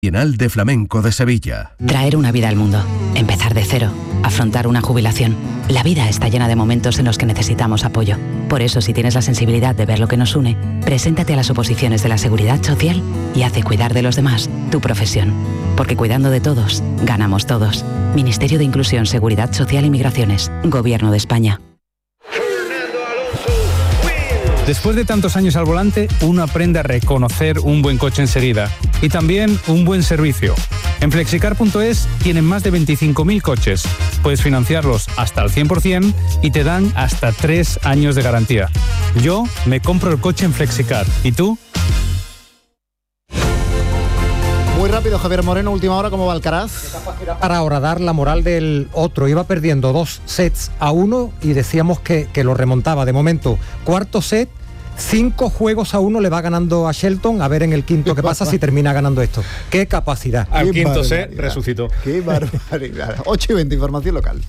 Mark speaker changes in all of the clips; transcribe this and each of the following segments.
Speaker 1: Bienal de Flamenco de Sevilla.
Speaker 2: Traer una vida al mundo, empezar de cero, afrontar una jubilación. La vida está llena de momentos en los que necesitamos apoyo. Por eso, si tienes la sensibilidad de ver lo que nos une, preséntate a las oposiciones de la Seguridad Social y hace cuidar de los demás tu profesión. Porque cuidando de todos, ganamos todos. Ministerio de Inclusión, Seguridad Social y Migraciones. Gobierno de España.
Speaker 3: Después de tantos años al volante, uno aprende a reconocer un buen coche enseguida y también un buen servicio. En Flexicar.es tienen más de 25.000 coches. Puedes financiarlos hasta al 100% y te dan hasta 3 años de garantía. Yo me compro el coche en Flexicar. ¿Y tú?
Speaker 4: Muy rápido, Javier Moreno, última hora, ¿cómo va Alcaraz?
Speaker 5: Para horadar la moral del otro, iba perdiendo 2 sets a 1 y decíamos que lo remontaba. De momento, cuarto set, 5 juegos a 1 le va ganando a Shelton, a ver en el quinto qué pasa si termina ganando esto. ¡Qué capacidad!
Speaker 3: Al quinto set resucitó.
Speaker 4: ¡Qué barbaridad! 8:20, información local.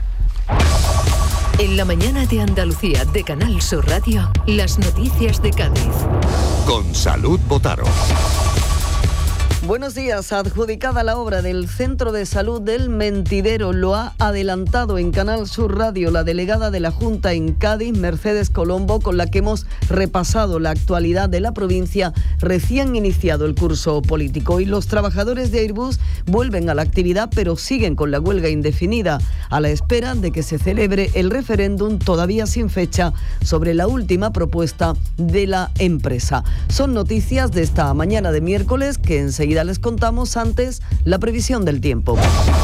Speaker 6: En la mañana de Andalucía, de Canal Sur Radio, las noticias de Cádiz.
Speaker 1: Con Salud Botaro.
Speaker 7: Buenos días. Adjudicada la obra del Centro de Salud del Mentidero, lo ha adelantado en Canal Sur Radio la delegada de la Junta en Cádiz, Mercedes Colombo, con la que hemos repasado la actualidad de la provincia recién iniciado el curso político. Y los trabajadores de Airbus vuelven a la actividad, pero siguen con la huelga indefinida, a la espera de que se celebre el referéndum todavía sin fecha sobre la última propuesta de la empresa. Son noticias de esta mañana de miércoles que enseguida les contamos. Antes, la previsión del tiempo.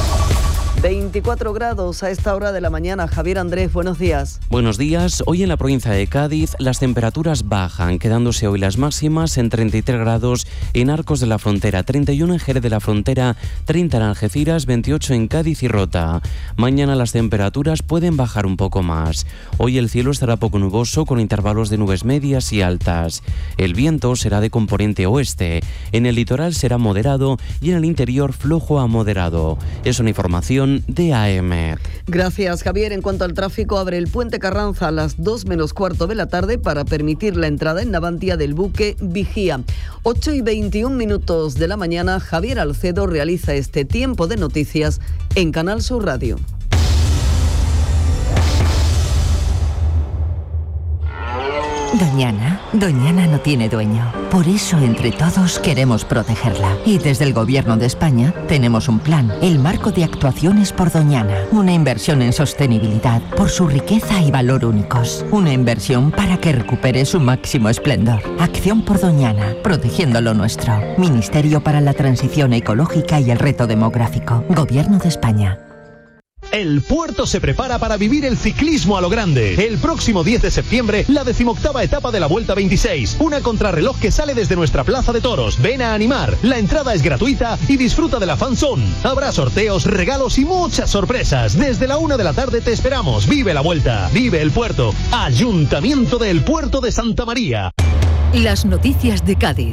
Speaker 7: 24 grados a esta hora de la mañana. Javier Andrés, buenos días.
Speaker 8: Buenos días. Hoy en la provincia de Cádiz las temperaturas bajan, quedándose hoy las máximas en 33 grados en Arcos de la Frontera, 31 en Jerez de la Frontera, 30 en Algeciras, 28 en Cádiz y Rota. Mañana las temperaturas pueden bajar un poco más. Hoy el cielo estará poco nuboso con intervalos de nubes medias y altas. El viento será de componente oeste. En el litoral será moderado y en el interior flojo a moderado. Es una información de AM.
Speaker 7: Gracias, Javier. En cuanto al tráfico, abre el puente Carranza a las 2:15 de la tarde para permitir la entrada en Navantia del buque Vigía. 8:21 de la mañana, Javier Alcedo realiza este tiempo de noticias en Canal Sur Radio.
Speaker 9: Doñana no tiene dueño. Por eso, entre todos, queremos protegerla. Y desde el Gobierno de España tenemos un plan, el Marco de Actuaciones por Doñana. Una inversión en sostenibilidad por su riqueza y valor únicos. Una inversión para que recupere su máximo esplendor. Acción por Doñana, protegiendo lo nuestro. Ministerio para la Transición Ecológica y el Reto Demográfico. Gobierno de España.
Speaker 10: El puerto se prepara para vivir el ciclismo a lo grande. El próximo 10 de septiembre, la 18ª etapa de la Vuelta 26. Una contrarreloj que sale desde nuestra Plaza de Toros. Ven a animar. La entrada es gratuita y disfruta de la fanzone. Habrá sorteos, regalos y muchas sorpresas. Desde la 1 de la tarde te esperamos. Vive la Vuelta. Vive el puerto. Ayuntamiento del Puerto de Santa María.
Speaker 6: Las noticias de Cádiz.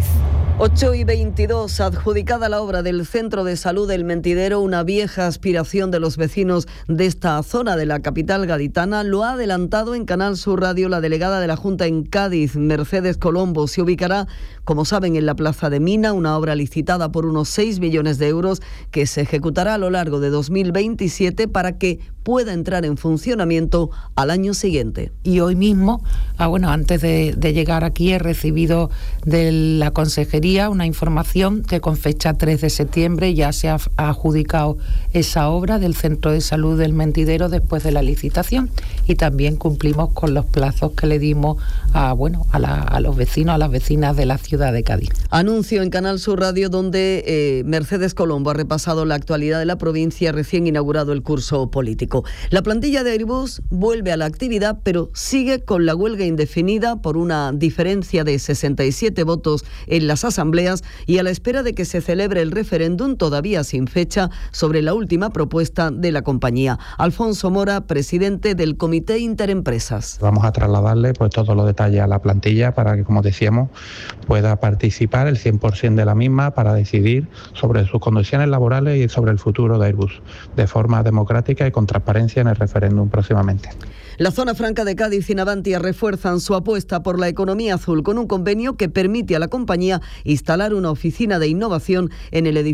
Speaker 7: 8:22, adjudicada la obra del Centro de Salud del Mentidero, una vieja aspiración de los vecinos de esta zona de la capital gaditana, lo ha adelantado en Canal Sur Radio la delegada de la Junta en Cádiz, Mercedes Colombo. Se ubicará, como saben, en la Plaza de Mina, una obra licitada por unos 6 millones de euros que se ejecutará a lo largo de 2027 para que pueda entrar en funcionamiento al año siguiente.
Speaker 11: Y hoy mismo, antes de llegar aquí, he recibido de la Consejería una información que con fecha 3 de septiembre ya se ha adjudicado esa obra del Centro de Salud del Mentidero después de la licitación, y también cumplimos con los plazos que le dimos a los vecinos, a las vecinas de la ciudad de Cádiz.
Speaker 7: Anuncio en Canal Sur Radio donde Mercedes Colombo ha repasado la actualidad de la provincia recién inaugurado el curso político. La plantilla de Airbus vuelve a la actividad, pero sigue con la huelga indefinida por una diferencia de 67 votos en las asambleas y a la espera de que se celebre el referéndum todavía sin fecha sobre la última propuesta de la compañía. Alfonso Mora, presidente del Comité Interempresas.
Speaker 12: Vamos a trasladarle todos los detalles a la plantilla para que, como decíamos, pueda participar el 100% de la misma para decidir sobre sus condiciones laborales y sobre el futuro de Airbus, de forma democrática y con transparencia en el referéndum próximamente.
Speaker 7: La zona franca de Cádiz y Navantia refuerzan su apuesta por la economía azul con un convenio que permite a la compañía instalar una oficina de innovación en el edificio